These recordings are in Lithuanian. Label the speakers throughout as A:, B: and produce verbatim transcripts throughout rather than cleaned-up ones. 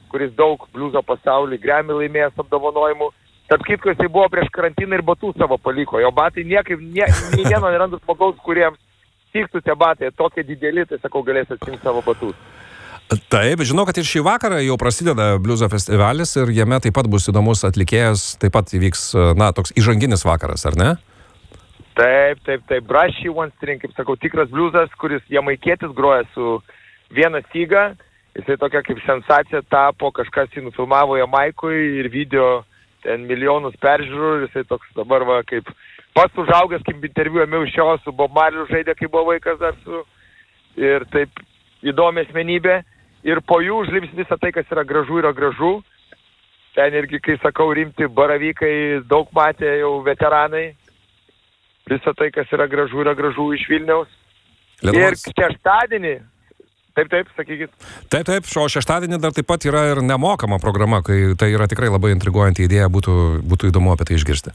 A: kuris daug bliuzo pasaulį, Grammy laimėjęs apdovanojimų. Tarp kitko, jisai buvo prieš karantiną ir batų savo paliko. Jo batai niekaip, nie, nei vieno nerandu žmogaus, kuriems tiktų tie batai, tokie dideli, tai sakau, galės atsimti savo batus.
B: Taip, žinau, kad ir šį vakarą jau prasideda bliuzo festivalis ir jame taip pat bus įdomus atlikėjas, taip pat įvyks, na, toks įžanginis vakaras, ar ne?
A: Taip, taip, taip, Brushy One String, kaip sakau, tikras bliuzas, kuris jamaikietis groja su viena styga, jisai tokia kaip sensacija tapo, kažkas jį nufilmavo Jamaikui ir video ten milijonus peržiūrų, jisai toks dabar va, kaip pats užaugęs, kaip interviu ėmiau iš jo, su Bob Marley žaidė, kai buvo vaikas dar su, ir taip įdomi asmenybė. Ir po jų užlips visą tai, kas yra gražu, yra gražu. Ten irgi, kai sakau, rimti baravykai, daug matė jau veteranai. Visą tai, kas yra gražu, yra gražu iš Vilniaus. Lietuvos. Ir šeštadienį, taip, taip, sakykit.
B: Taip, taip, šio šeštadienį dar taip pat yra ir nemokama programa, kai tai yra tikrai labai intriguojanti idėja, būtų, būtų įdomu apie tai išgirsti.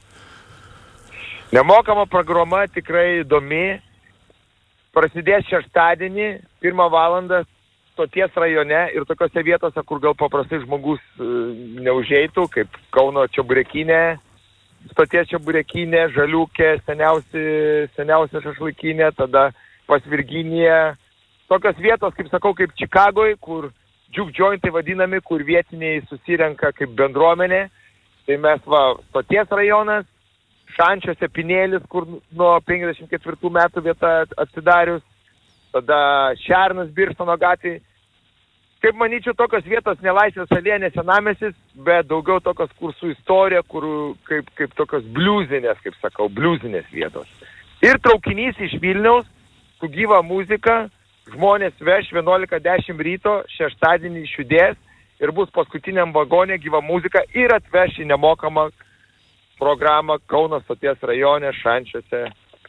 A: Nemokama programa tikrai įdomi. Prasidės šeštadienį, pirmą valandą, stoties rajone ir tokiose vietose, kur gal paprastai žmogus e, neužeitų, kaip Kauno Čeburekinė, stoties Čeburekinė, Žaliukė, seniausi, seniausia šašlaikinė, tada pas Virginiją. Tokios vietos, kaip sakau, kaip Čikagoj, kur juke jointai vadinami, kur vietiniai susirenka kaip bendruomenė. Tai mes va, stoties rajonas, Šančiuose Pinėlis, kur nuo penkiasdešimt ketvirtų metų vieta atsidarius. Tada Šernas, Birštono gatvėje. Kaip manyčiau, tokios vietos Nelaisvės alėja, ne Senamiestis, bet daugiau tokios, kur su istorija, kur kaip, kaip tokios bliuzinės, kaip sakau, bliuzinės vietos. Ir traukinys iš Vilniaus, su gyva muzika, žmonės veš vienuolika dešimt ryto, šeštadienį išjudės ir bus paskutiniam vagonė gyva muzika ir atveš į nemokamą programą Kauno stoties rajone, Šančiuose.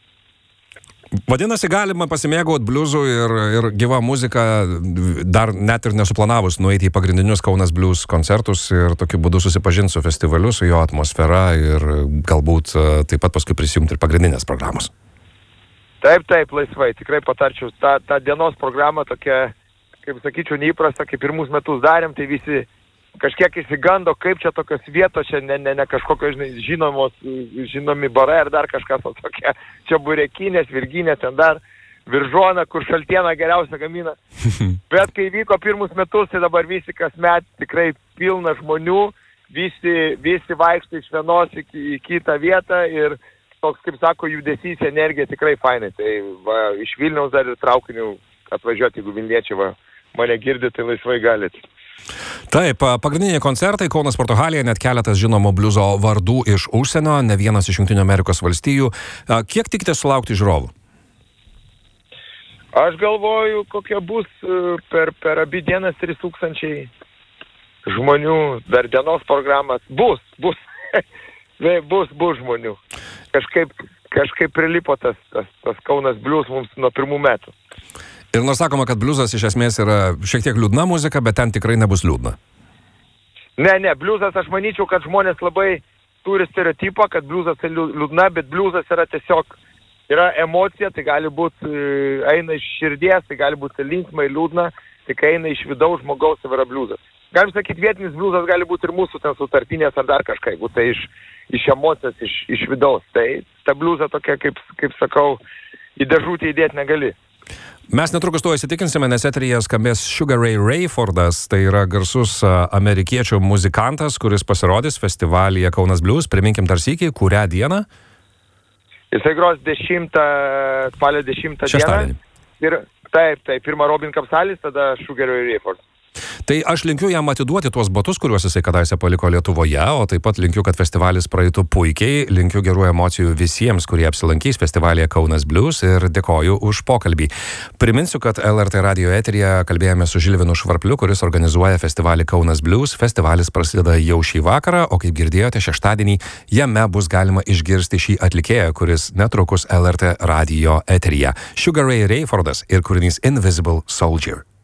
B: Vadinasi, galima pasimėgauti bliuzų ir, ir gyvą muziką, dar net ir nesuplanavus nueiti į pagrindinius Kaunas Blues koncertus ir tokiu būdu susipažinti su festivaliu, su jo atmosfera ir galbūt taip pat paskui prisijungti ir pagrindinės programos.
A: Taip, taip, laisvai, tikrai patarčiau. Ta, ta dienos programa tokia, kaip sakyčiau, neįprasta, kaip pirmus metus darėm, tai visi kažkiek įsigando, kaip čia tokios vietos, čia ne, ne, ne kažkokios, žinai, žinomos, žinomi barai ar dar kažkas, o tokia čia Burekinės, Virginės, ten dar Viržona, kur šaltieną geriausia gamina. Bet kai vyko pirmus metus, tai dabar visi kasmet tikrai pilna žmonių, visi, visi vaikšto iš vienos į, į kitą vietą ir toks, kaip sako, judesys, energija tikrai fainai. Tai va, iš Vilniaus dar ir traukinių atvažiuoti, jeigu vilniečiai va, mane girdi, tai laisvai galit.
B: Taip, pagrindiniai koncertai Kauno sporto halėje, net keletas žinomų bliuzo vardų iš užsienio, ne vienas iš Jungtinių Amerikos valstijų. Kiek tikite sulaukti žiūrovų?
A: Aš galvoju, kokie bus per, per abi dienas trys tūkstančiai žmonių, dar dienos programas. Bus, bus, bus, bus žmonių. Kažkaip, kažkaip prilipo tas, tas, tas Kaunas Blues mums nuo pirmų metų.
B: Ir nors sakoma, kad bliuzas iš esmės yra šiek tiek liūdna muzika, bet ten tikrai nebus liūdna.
A: Ne, ne, bliuzas, aš manyčiau, kad žmonės labai turi stereotipą, kad bliuzas yra liūdna, bet bliuzas yra tiesiog, yra emocija, tai gali būti, eina iš širdies, tai gali būti linksma ir liūdna, tai kai eina iš vidaus žmogaus, tai yra bliuzas. Galim sakyti, vietinis bliuzas gali būti ir mūsų ten sutartinės ar dar kažkai, būtų tai iš, iš emocijos, iš, iš vidaus. Tai ta bliuza tokia, kaip, kaip sakau, į dėžutę įdėti negali.
B: Mes netrukus tuo įsitikinsime, nes eteryje skambės Sugar Ray Rayfordas, tai yra garsus amerikiečių muzikantas, kuris pasirodys festivalyje Kaunas Blues. Priminkim dar sykį, kurią dieną?
A: Jisai gros dešimtą, spalio dešimtą dieną. Ir taip, taip, pirmą Robin Kapsalis, tada Sugar Ray Rayfordas.
B: Tai aš linkiu jam atiduoti tuos batus, kuriuos jisai kadaise paliko Lietuvoje, o taip pat linkiu, kad festivalis praeitų puikiai, linkiu gerų emocijų visiems, kurie apsilankys festivalyje Kaunas Blues ir dėkoju už pokalbį. Priminsiu, kad L R T radio eteryje kalbėjome su Žilvinu Švarpliu, kuris organizuoja festivalį Kaunas Blues. Festivalis prasideda jau šį vakarą, o kaip girdėjote, šeštadienį jame bus galima išgirsti šį atlikėją, kuris netrukus L R T radio eteryje. Sugar Ray Rayfordas ir kūrinys Invisible Soldier.